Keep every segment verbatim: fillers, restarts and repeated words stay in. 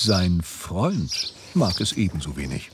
Sein Freund mag es ebenso wenig.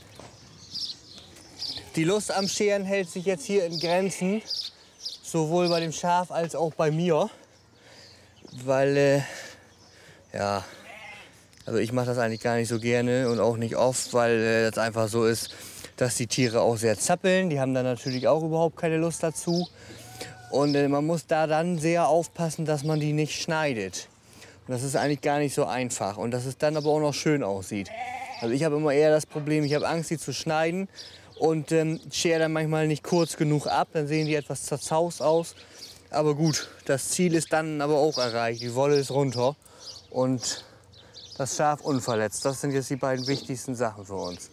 Die Lust am Scheren hält sich jetzt hier in Grenzen, sowohl bei dem Schaf als auch bei mir. Weil, äh, ja, also ich mache das eigentlich gar nicht so gerne und auch nicht oft, weil es äh, einfach so ist, dass die Tiere auch sehr zappeln. Die haben dann natürlich auch überhaupt keine Lust dazu. Und äh, man muss da dann sehr aufpassen, dass man die nicht schneidet. Und das ist eigentlich gar nicht so einfach und dass es dann aber auch noch schön aussieht. Also ich habe immer eher das Problem, ich habe Angst, die zu schneiden und ähm, schere dann manchmal nicht kurz genug ab. Dann sehen die etwas zerzaust aus. Aber gut, das Ziel ist dann aber auch erreicht. Die Wolle ist runter und das Schaf unverletzt. Das sind jetzt die beiden wichtigsten Sachen für uns.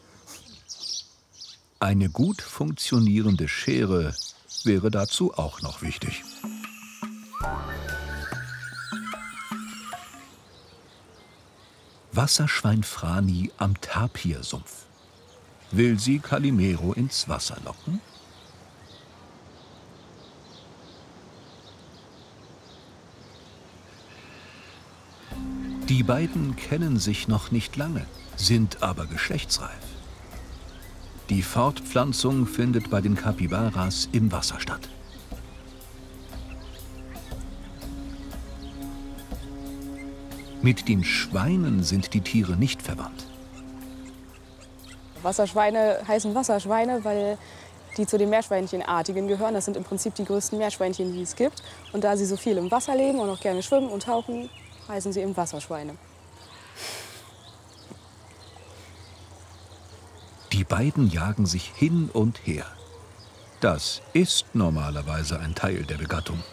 Eine gut funktionierende Schere wäre dazu auch noch wichtig. Wasserschwein Frani am Tapirsumpf. Will sie Calimero ins Wasser locken? Die beiden kennen sich noch nicht lange, sind aber geschlechtsreif. Die Fortpflanzung findet bei den Capybaras im Wasser statt. Mit den Schweinen sind die Tiere nicht verwandt. Wasserschweine heißen Wasserschweine, weil die zu den Meerschweinchenartigen gehören. Das sind im Prinzip die größten Meerschweinchen, die es gibt. Und da sie so viel im Wasser leben und auch gerne schwimmen und tauchen, heißen sie eben Wasserschweine. Die beiden jagen sich hin und her. Das ist normalerweise ein Teil der Begattung.